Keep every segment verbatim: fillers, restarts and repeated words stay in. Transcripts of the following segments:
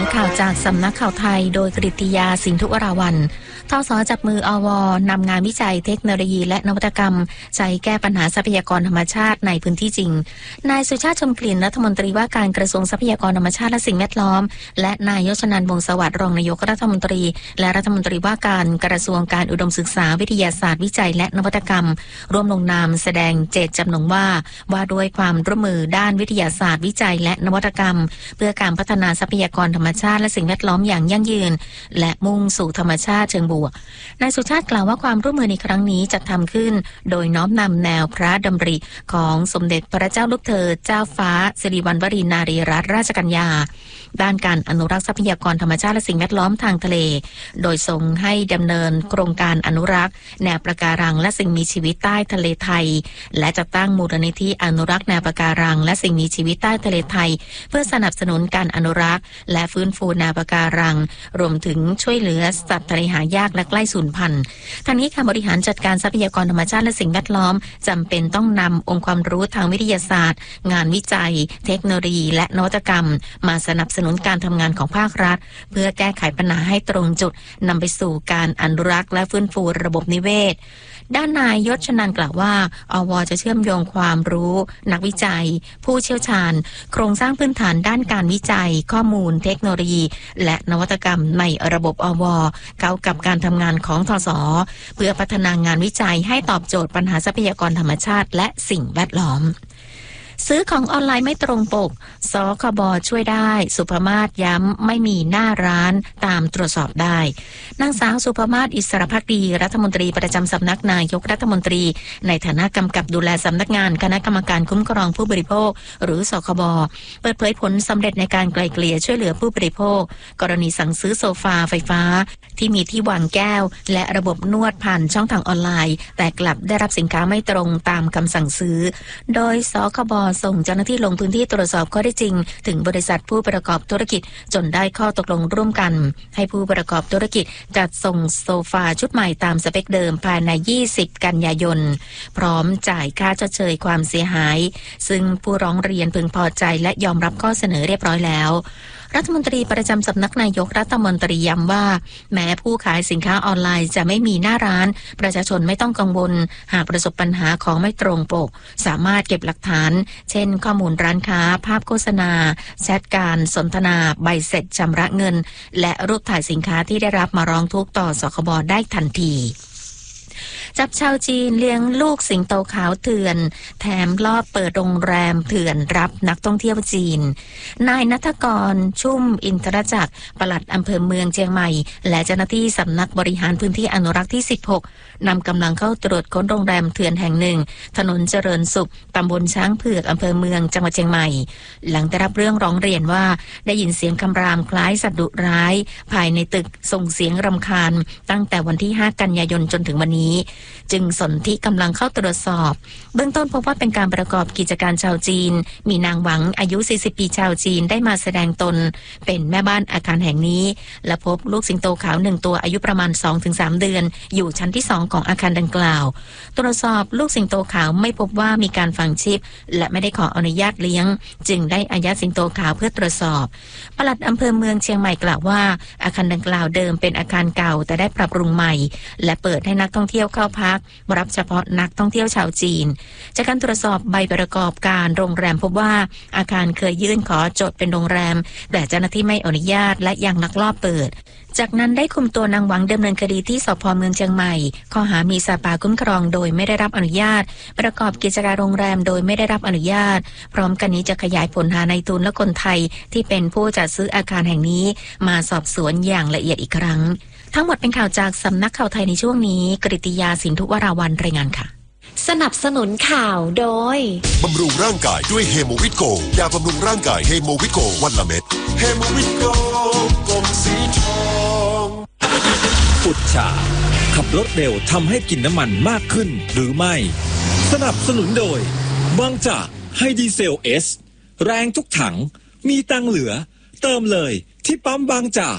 ข่าวจากสำนักข่าวไทยโดยกฤติยาสินธุวราวัลย์ทส.จับมืออวนำงานวิจัยเทคโนโลยีและนวัตกรรมใช้แก้ปัญหาทรัพยากรธรรมชาติในพื้นที่จริงนายสุชาติชมกลิ่นรัฐมนตรีว่าการกระทรวงทรัพยากรธรรมชาติและสิ่งแวดล้อมและนายยศนันท์ วงศ์สวัสดิ์รองนายกรัฐมนตรีและรัฐมนตรีว่าการกระทรวงการอุดมศึกษาวิทยาศาสตร์วิจัยและนวัตกรรมร่วมลงนามแสดงเจตจำนงว่าว่าด้วยความร่วมมือด้านวิทยาศาสตร์วิจัยและนวัตกรรมเพื่อการพัฒนาทรัพยากรธรรมชาติและสิ่งแวดล้อมอย่างยั่งยืนและมุ่งสู่ธรรมชาติเชิงบวกนายสุชาติกล่าวว่าความร่วมมือในครั้งนี้จัดทำขึ้นโดยน้อมนำแนวพระดำริของสมเด็จพระเจ้าลูกเธอเจ้าฟ้าสิริวัณวรีนารีรัตนราชกัญญาด้านการอนุรักษ์ทรัพยากรธรรมชาติและสิ่งแวดล้อมทางทะเลโดยทรงให้ดำเนินโครงการอนุรักษ์แนวปะการังและสิ่งมีชีวิตใต้ทะเลไทยและจัดตั้งมูลนิธิอนุรักษ์แนวปะการังและสิ่งมีชีวิตใต้ทะเลไทยเพื่อสนับสนุนการอนุรักษ์และฟื้นฟูแนวปะการังรวมถึงช่วยเหลือสัตว์ทะเลหายากและใกล้สูญพันธุ์ทั้งนี้การบริหารจัดการทรัพยากรธรรมชาติและสิ่งแวดล้อมจำเป็นต้องนำองค์ความรู้ทางวิทยาศาสตร์งานวิจัยเทคโนโลยีและนวัตกรรมมาสนับสนุนการทำงานของภาครัฐเพื่อแก้ไขปัญหาให้ตรงจุดนำไปสู่การอนุรักษ์และฟื้นฟูระบบนิเวศด้านนายยศนันท์กล่าวว่าอว.จะเชื่อมโยงความรู้นักวิจัยผู้เชี่ยวชาญโครงสร้างพื้นฐานด้านการวิจัยข้อมูลเทคโนโลยีและนวัตกรรมในระบบอว.เข้ากับการทำงานของทส.เพื่อพัฒนางานวิจัยให้ตอบโจทย์ปัญหาทรัพยากรธรรมชาติและสิ่งแวดล้อมซื้อของออนไลน์ไม่ตรงปกสคบช่วยได้สุภมาศย้ำไม่มีหน้าร้านตามตรวจสอบได้นางสาวสุภมาศอิสรภักดีรัฐมนตรีประจำสำนักนายกรัฐมนตรีในฐานะกำกับดูแลสำนักงานคณะกรรมการคุ้มครองผู้บริโภคหรือสคบเปิดเผยผลสำเร็จในการไกล่เกลี่ยช่วยเหลือผู้บริโภคกรณีสั่งซื้อโซฟาไฟฟ้าที่มีที่วางแก้วและระบบนวดผ่านช่องทางออนไลน์แต่กลับได้รับสินค้าไม่ตรงตามคำสั่งซื้อโดยสคบส่งเจ้าหน้าที่ลงพื้นที่ตรวจสอบข้อเท็จจริงถึงบริษัทผู้ประกอบธุรกิจจนได้ข้อตกลงร่วมกันให้ผู้ประกอบธุรกิจจัดส่งโซฟาชุดใหม่ตามสเปคเดิมภายในยี่สิบกันยายนพร้อมจ่ายค่าชดเชยความเสียหายซึ่งผู้ร้องเรียนพึงพอใจและยอมรับข้อเสนอเรียบร้อยแล้วรัฐมนตรีประจำสำนักนายกรัฐมนตรีย้ำว่าแม้ผู้ขายสินค้าออนไลน์จะไม่มีหน้าร้านประชาชนไม่ต้องกังวลหากประสบปัญหาของไม่ตรงปกสามารถเก็บหลักฐานเช่นข้อมูลร้านค้าภาพโฆษณาแชทการสนทนาใบเสร็จชำระเงินและรูปถ่ายสินค้าที่ได้รับมาร้องทุกข์ต่อสคบได้ทันทีจับชาวจีนเลี้ยงลูกสิงโตขาวเถื่อนแถมลอบเปิดโรงแรมเถื่อนรับนักท่องเที่ยวจีนนายณัฐกรชุ่มอินทรจักรปลัดอำเภอเมืองเชียงใหม่และเจ้าหน้าที่สำนักบริหารพื้นที่อนุรักษ์ที่สิบหกนำกำลังเข้าตรวจค้นโรงแรมเถื่อนแห่งหนึ่งถนนเจริญสุขตำบลช้างเผือกอำเภอเมืองจังหวัดเชียงใหม่หลังได้รับเรื่องร้องเรียนว่าได้ยินเสียงคำรามคล้ายสัตว์ดุร้ายภายในตึกส่งเสียงรำคาญตั้งแต่วันที่ห้ากันยายนจนถึงวันนี้จึงสนธิกำลังเข้าตรวจสอบเบื้องต้นพบว่าเป็นการประกอบกิจการชาวจีนมีนางหวังอายุสี่สิบปีชาวจีนได้มาแสดงตนเป็นแม่บ้านอาคารแห่งนี้และพบลูกสิงโตขาวหนึ่งตัวอายุประมาณ สองถึงสาม เดือนอยู่ชั้นที่สองของอาคารดังกล่าวตรวจสอบลูกสิงโตขาวไม่พบว่ามีการฝังชิปและไม่ได้ขออนุญาตเลี้ยงจึงได้อายัดสิงโตขาวเพื่อตรวจสอบปลัดอำเภอเมืองเชียงใหม่กล่าวว่าอาคารดังกล่าวเดิมเป็นอาคารเก่าแต่ได้ปรับปรุงใหม่และเปิดให้นักท่องเที่ยวเข้าพักรับเฉพาะนักท่องเที่ยวชาวจีนจากการตรวจสอบใบประกอบการโรงแรมพบว่าอาคารเคยยื่นขอจดเป็นโรงแรมแต่เจ้าหน้าที่ไม่อนุญาตและยังลักลอบเปิดจากนั้นได้คุมตัวนางหวังดำเนินคดีที่สภ.เมืองเชียงใหม่ข้อหามีสัตว์ป่าคุ้มครองโดยไม่ได้รับอนุญาตประกอบกิจการโรงแรมโดยไม่ได้รับอนุญาตพร้อมกันนี้จะขยายผลหานายทุนและคนไทยที่เป็นผู้จัดซื้ออาคารแห่งนี้มาสอบสวนอย่างละเอียดอีกครั้งทั้งหมดเป็นข่าวจากสำนักข่าวไทยในช่วงนี้กฤติยาสินธุวราวัลย์รายงานค่ะสนับสนุนข่าวโดยบำรุงร่างกายด้วยเฮโมวิตโกยาบำรุงร่างกายเฮโมวิตโกวันละเม็ดเฮโมวิตโกกลมสีทองปุจฉาขับรถเร็วทำให้กินน้ำมันมากขึ้นหรือไม่สนับสนุนโดยบางจากให้ดีเซลเอสแรงทุกถังมีตังเหลือเติมเลยที่ปั๊มบางจาก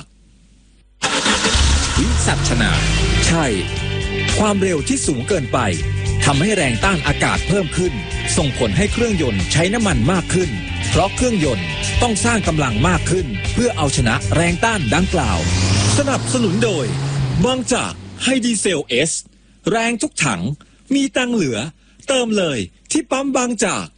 วิสัชนาใช่ความเร็วที่สูงเกินไปทำให้แรงต้านอากาศเพิ่มขึ้นส่งผลให้เครื่องยนต์ใช้น้ำมันมากขึ้นเพราะเครื่องยนต์ต้องสร้างกำลังมากขึ้นเพื่อเอาชนะแรงต้านดังกล่าวสนับสนุนโดยบางจากไฮดีเซลเอสแรงทุกถังมีตังเหลือเติมเลยที่ปั๊มบางจาก